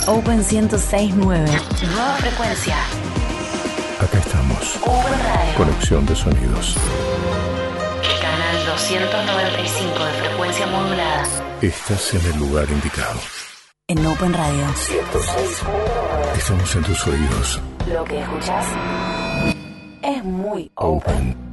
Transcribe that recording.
Open 106.9. Nueva frecuencia. Acá estamos. Open Radio. Conexión de sonidos. Canal 295 de frecuencia modulada. Estás en el lugar indicado. En Open Radio. 106.9. Estamos en tus oídos. Lo que escuchas es muy open.